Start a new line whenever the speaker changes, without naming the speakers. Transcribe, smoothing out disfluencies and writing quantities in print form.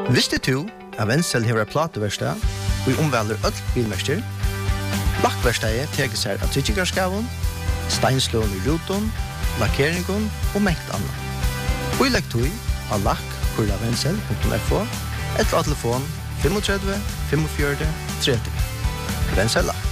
Visste du at Wenzel hever plateverstad og omvelder øll bilmester? Lakkverstadet teker seg av tryggikarskaven, steinslån i ruton, lakkeringen og mengt annet. Og i lekktøy av lakk.wenzel.fo eller av telefon 35 45 30. Wenzel Lakk.